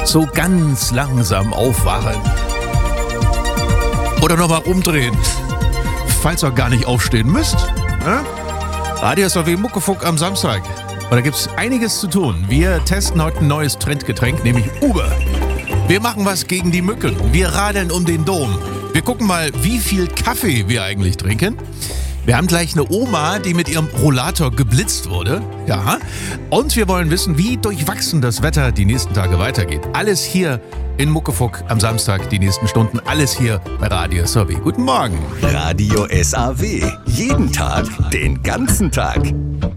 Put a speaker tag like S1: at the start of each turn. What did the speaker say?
S1: So ganz langsam aufwachen. Oder nochmal umdrehen, falls ihr gar nicht aufstehen müsst. Ne? Radio SAW Muckefuck am Samstag. Und da gibt's einiges zu tun. Wir testen heute ein neues Trendgetränk, nämlich Uber. Wir machen was gegen die Mücken. Wir radeln um den Dom. Wir gucken mal, wie viel Kaffee wir eigentlich trinken. Wir haben gleich eine Oma, die mit ihrem Rollator geblitzt wurde. Ja. Und wir wollen wissen, wie durchwachsen das Wetter die nächsten Tage weitergeht. Alles hier in Muckefuck am Samstag, die nächsten Stunden. Alles hier bei Radio SAW. Guten Morgen.
S2: Radio SAW. Jeden Tag, den ganzen Tag.